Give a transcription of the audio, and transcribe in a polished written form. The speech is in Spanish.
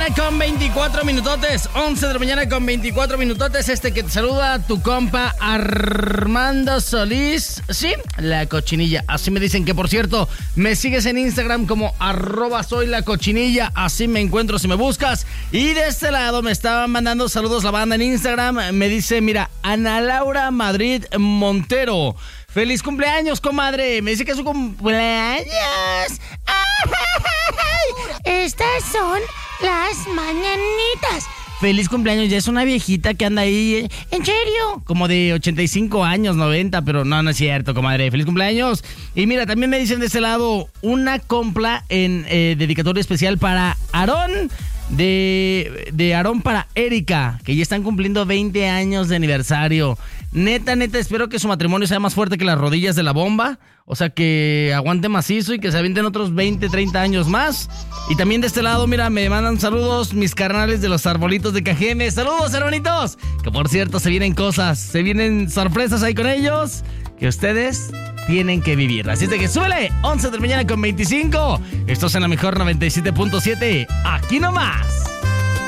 con 24 minutotes. 11 de la mañana con 24 minutotes. Que te saluda tu compa Armando Solís. Sí, la cochinilla. Así me dicen, que por cierto, me sigues en Instagram como @soylacochinilla. Así me encuentro si me buscas. Y de este lado me estaban mandando saludos la banda en Instagram. Me dice, mira, Ana Laura Madrid Montero. ¡Feliz cumpleaños, comadre! Me dice que es su cumpleaños. Estas son las mañanitas. Feliz cumpleaños, ya es una viejita que anda ahí. ¿En serio? Como de 85 años, 90, pero no es cierto, comadre. Feliz cumpleaños. Y mira, también me dicen de este lado una compra en dedicatoria especial para Aarón. De Aarón para Erika, que ya están cumpliendo 20 años de aniversario. Neta, espero que su matrimonio sea más fuerte que las rodillas de la bomba. O sea, que aguante macizo y que se avienten otros 20, 30 años más. Y también de este lado, mira, me mandan saludos mis carnales de los arbolitos de Cajeme. ¡Saludos, hermanitos! Que por cierto, se vienen cosas, se vienen sorpresas ahí con ellos que ustedes tienen que vivir. Así es de que súbele, 11 de la mañana con 25. Esto es en la mejor 97.7. Aquí nomás.